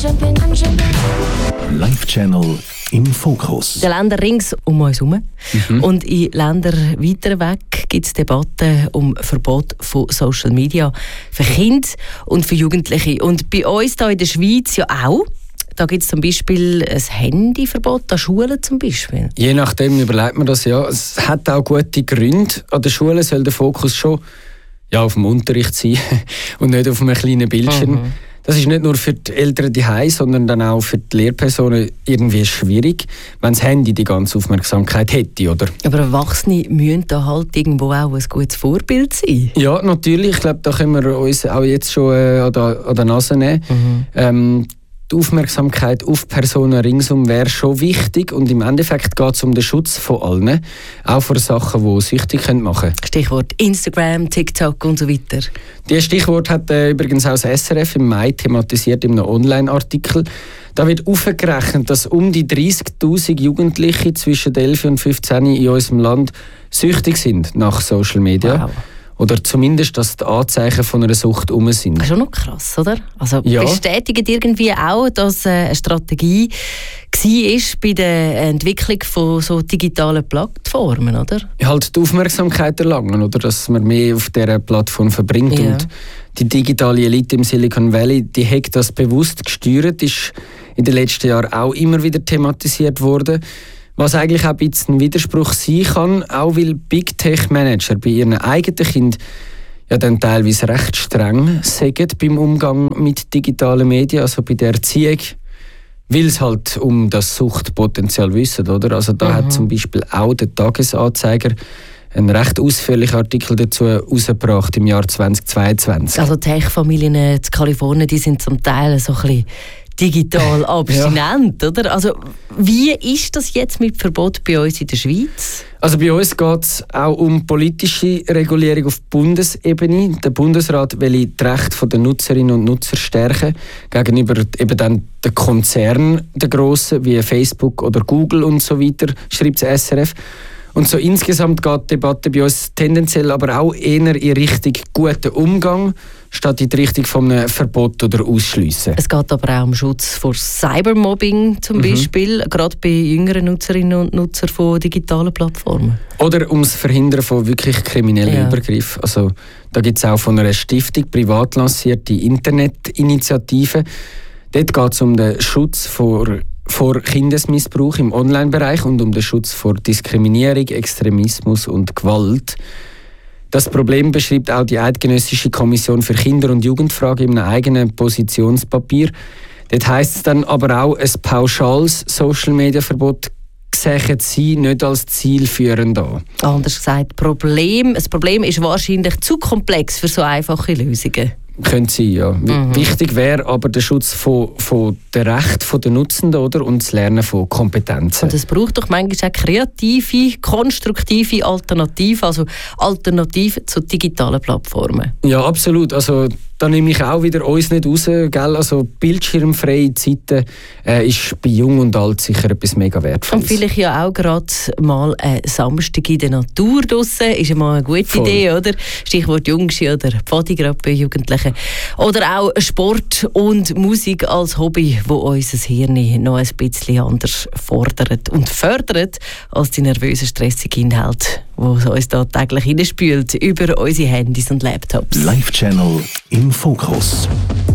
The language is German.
Live-Channel im Fokus. Die Länder rings um uns herum. Und in Ländern weiter weg gibt es Debatten um Verbot von Social Media für Kinder und für Jugendliche. Und bei uns hier in der Schweiz ja auch. Da gibt es zum Beispiel ein Handyverbot an Schulen zum Beispiel. Je nachdem überlegt man das ja. Es hat auch gute Gründe. An der Schule soll der Fokus schon auf dem Unterricht sein und nicht auf einem kleinen Bildschirm. Das ist nicht nur für die Eltern daheim, sondern dann auch für die Lehrpersonen irgendwie schwierig, wenn das Handy die ganze Aufmerksamkeit hätte, oder? Aber Erwachsene müssen da halt irgendwo auch ein gutes Vorbild sein. Ja, natürlich. Ich glaube, da können wir uns auch jetzt schon an der Nase nehmen. Die Aufmerksamkeit auf Personen ringsum wäre schon wichtig und im Endeffekt geht es um den Schutz von allen, auch vor Sachen, die süchtig machen können. Stichwort Instagram, TikTok und so weiter. Dieses Stichwort hat übrigens auch das SRF im Mai thematisiert in einem Online-Artikel. Da wird aufgerechnet, dass um die 30'000 Jugendliche zwischen 11 und 15 in unserem Land süchtig sind nach Social Media. Wow. Oder zumindest, dass die Anzeichen von einer Sucht herum sind. Das ist schon noch krass, oder? Also bestätigt irgendwie auch, dass eine Strategie war bei der Entwicklung von so digitalen Plattformen, oder? Halt die Aufmerksamkeit erlangen, oder? Dass man mehr auf dieser Plattform verbringt. Ja. Und die digitale Elite im Silicon Valley, die hat das bewusst gesteuert, ist in den letzten Jahren auch immer wieder thematisiert worden. Was eigentlich auch ein bisschen ein Widerspruch sein kann, auch weil Big Tech Manager bei ihren eigenen Kindern ja dann teilweise recht streng sind beim Umgang mit digitalen Medien, also bei der Erziehung, weil es halt um das Suchtpotenzial wissen, oder? Also da hat zum Beispiel auch der Tagesanzeiger einen recht ausführlichen Artikel dazu herausgebracht im Jahr 2022. Also Tech-Familien in Kalifornien, die sind zum Teil so ein bisschen digital abstinent, oder? Also wie ist das jetzt mit Verbot bei uns in der Schweiz? Also bei uns geht es auch um politische Regulierung auf Bundesebene. Der Bundesrat will die Rechte der Nutzerinnen und Nutzer stärken gegenüber eben dann den Konzernen, den grossen, wie Facebook oder Google und so weiter, schreibt das SRF. Und so insgesamt geht die Debatte bei uns tendenziell aber auch eher in Richtung guten Umgang, statt in die Richtung von einem Verbot oder Ausschliessen. Es geht aber auch um Schutz vor Cybermobbing zum Beispiel, gerade bei jüngeren Nutzerinnen und Nutzern von digitalen Plattformen. Oder ums Verhindern von wirklich kriminellen Übergriffen. Also, da gibt es auch von einer Stiftung privat lancierte Internetinitiative. Dort geht es um den Schutz vor Kindesmissbrauch im Online-Bereich und um den Schutz vor Diskriminierung, Extremismus und Gewalt. Das Problem beschreibt auch die Eidgenössische Kommission für Kinder- und Jugendfragen in einem eigenen Positionspapier. Dort heisst es dann aber auch, ein pauschales Social-Media-Verbot sehen sie nicht als zielführend an. Anders gesagt, das Problem ist wahrscheinlich zu komplex für so einfache Lösungen. Könnte sein, ja. Wichtig wäre aber der Schutz von den Rechten der Nutzenden, oder? Und das Lernen von Kompetenzen. Und es braucht doch manchmal auch kreative, konstruktive Alternativen, also Alternativen zu digitalen Plattformen. Ja, absolut. Also da nehme ich auch wieder uns nicht raus. Gell? Also bildschirmfreie Zeiten ist bei Jung und Alt sicher etwas mega Wertvolles. Und vielleicht ja auch gerade mal ein Samstag in der Natur draussen ist ja mal eine gute Idee, oder? Stichwort Jungschi oder Pfadi gerade bei Jugendlichen. Oder auch Sport und Musik als Hobby, wo unser Hirn noch ein bisschen anders fordert und fördert als die nervösen, stressigen Inhalte, die uns da täglich hineinspült über unsere Handys und Laptops. Live-Channel im Fokus.